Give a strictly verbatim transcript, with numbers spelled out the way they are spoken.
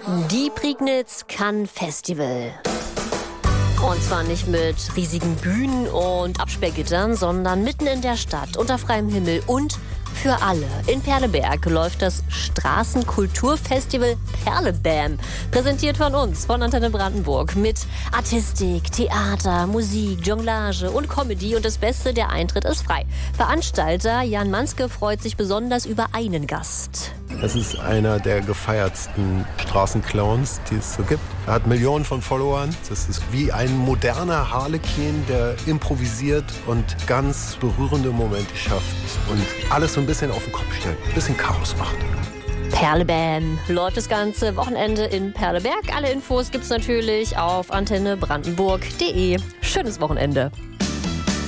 Die Prignitz Cannes Festival. Und zwar nicht mit riesigen Bühnen und Absperrgittern, sondern mitten in der Stadt, unter freiem Himmel und für alle. In Perleberg läuft das Straßenkulturfestival Perlebam. Präsentiert von uns, von Antenne Brandenburg. Mit Artistik, Theater, Musik, Jonglage und Comedy. Und das Beste, der Eintritt ist frei. Veranstalter Jan Manske freut sich besonders über einen Gast. Das ist einer der gefeiertsten Straßenclowns, die es so gibt. Er hat Millionen von Followern. Das ist wie ein moderner Harlekin, der improvisiert und ganz berührende Momente schafft und alles so ein bisschen auf den Kopf stellt, ein bisschen Chaos macht. Perlebam läuft das ganze Wochenende in Perleberg. Alle Infos gibt's natürlich auf antenne brandenburg punkt de. Schönes Wochenende.